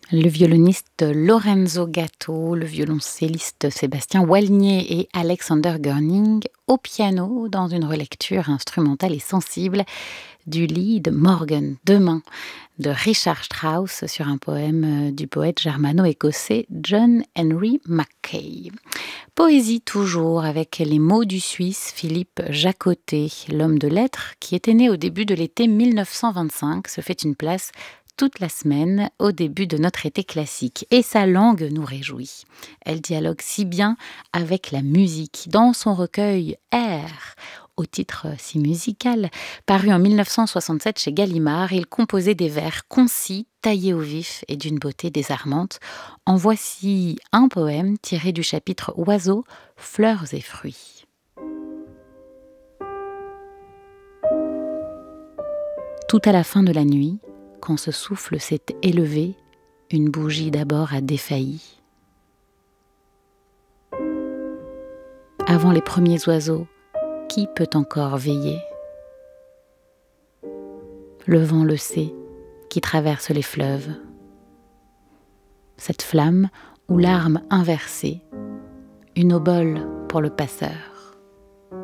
Le violoniste Lorenzo Gatto, le violoncelliste Sébastien Walnier et Alexander Görning au piano dans une relecture instrumentale et sensible du Lied Morgen, demain, de Richard Strauss sur un poème du poète germano-écossais John Henry Mackay. Poésie toujours avec les mots du Suisse Philippe Jacotet, l'homme de lettres qui était né au début de l'été 1925, se fait une place toute la semaine au début de notre été classique. Et sa langue nous réjouit. Elle dialogue si bien avec la musique. Dans son recueil Air, au titre si musical, paru en 1967 chez Gallimard, il composait des vers concis, taillés au vif et d'une beauté désarmante. En voici un poème tiré du chapitre Oiseaux, fleurs et fruits. Tout à la fin de la nuit, quand ce souffle s'est élevé, une bougie d'abord a défailli. Avant les premiers oiseaux, qui peut encore veiller ? Le vent le sait, qui traverse les fleuves. Cette flamme ou l'arme inversée, une obole pour le passeur.